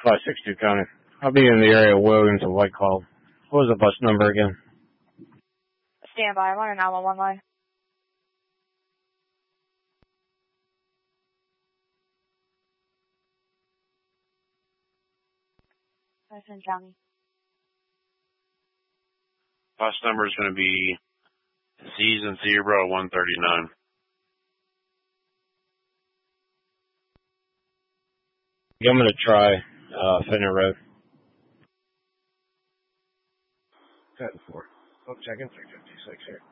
562 County. I'll be in the area of Williams and White Cloud. What was the bus number again? Stand by. I'm on a 911 line. Madison County. Bus number is going to be Z's and Zebra 139. I'm going to try Fenner Road. 10-4. Oh, check in 356 here.